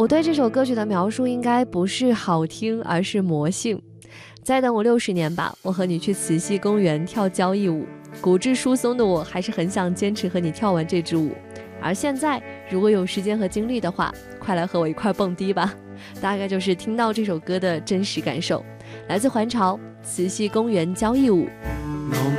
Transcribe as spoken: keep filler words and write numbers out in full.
我对这首歌曲的描述应该不是好听，而是魔性。再等我六十年吧，我和你去慈溪公园跳交谊舞，骨质疏松的我还是很想坚持和你跳完这支舞。而现在如果有时间和精力的话，快来和我一块蹦迪吧。大概就是听到这首歌的真实感受，来自还潮慈溪公园交谊舞。 我